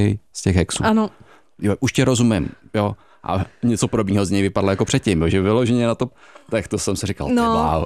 z těch hexů. Ano. Jo, už tě rozumím, jo. A něco podobného z něj vypadlo jako předtím, jo, že vyloženě na to, tak to jsem si říkal, no.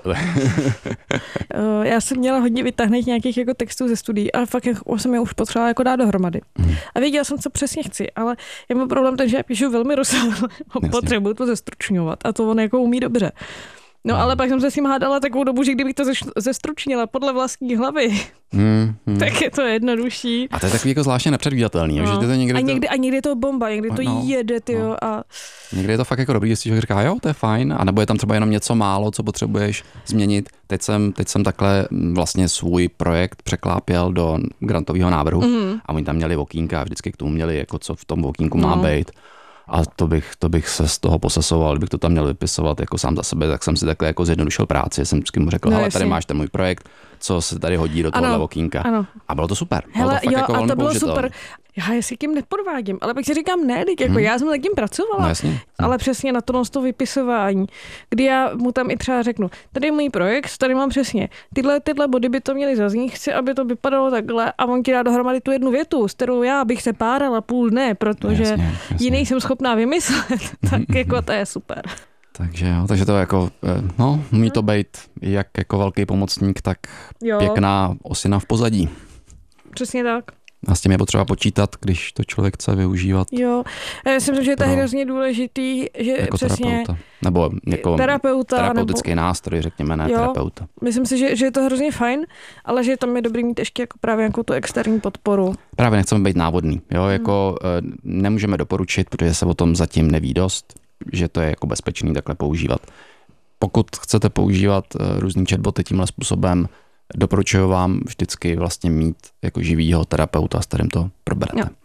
Já jsem měla hodně vytáhnout nějakých jako textů ze studií, ale fakt jsem je už potřebovala jako dát dohromady. A věděla jsem, co přesně chci, ale já mám problém ten, že já píšu velmi rozsáhle, potřebuji to zestručňovat a to on jako umí dobře. No ale pak jsem se s ním hádala takovou dobu, že kdybych to zestručnila podle vlastní hlavy, tak je to jednodušší. A to je takový jako zvláštně nepředvídatelný. No. Že to někdy a někdy je to bomba, někdy to jede, tyjo. A... Někdy je to fakt jako dobrý, jestli člověk říká, jo, to je fajn, anebo je tam třeba jenom něco málo, co potřebuješ změnit. Teď jsem takhle vlastně svůj projekt překlápěl do grantového návrhu a oni tam měli okýnka a vždycky k tomu měli, jako co v tom okýnku má být. A to bych se z toho posesoval, kdybych to tam měl vypisovat jako sám za sebe, tak jsem si takhle jako zjednodušil práci. Jsem vždycky mu řekl, hele, tady máš ten můj projekt, co se tady hodí do tohohle okýnka. Ano. A bylo to super. Hele, bylo to fakt jo, jako a to bylo použitelný. super. Já si tím nepodvádím, ale pak si říkám, ne, jako já jsem takým pracovala, no, jasně. Ale přesně na to vypisování, kdy já mu tam i třeba řeknu, tady je můj projekt, tady mám přesně, tyhle body by to měly zaznít, chci, aby to vypadalo takhle a on ti dá dohromady tu jednu větu, s kterou já bych se párala půl dne, protože jasně. jiný jsem schopná vymyslet, tak jako to je super. Takže to jako, umí to být jak jako velký pomocník, tak pěkná osina v pozadí. Přesně tak. A s tím je potřeba počítat, když to člověk chce využívat. Jo, já si myslím, že je to hrozně důležitý, že jako přesně terapeuta. Nebo jako terapeutický nástroj, řekněme, ne terapeuta. Myslím si, že je to hrozně fajn, ale že tam je dobrý mít ještě jako právě jako tu externí podporu. Právě nechceme být návodný, jo, jako nemůžeme doporučit, protože se o tom zatím neví dost, že to je jako bezpečný takhle používat. Pokud chcete používat různý chatboty tímhle způsobem, doporučuji vám vždycky vlastně mít jako živýho terapeuta, s kterým to proberete. Jo.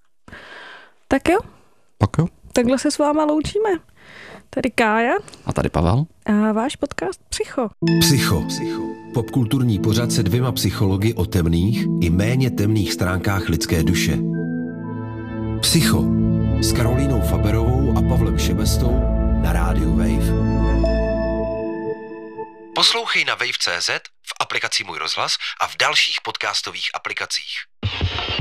Tak jo. Pak jo. Takhle se s váma loučíme. Tady Kája. A tady Pavel. A váš podcast Psycho. Psycho. Popkulturní pořad se 2 psychologi o temných i méně temných stránkách lidské duše. Psycho s Karolínou Faberovou a Pavlem Šebestou na rádiu Wave. Poslouchej na wave.cz, v aplikaci Můj rozhlas a v dalších podcastových aplikacích.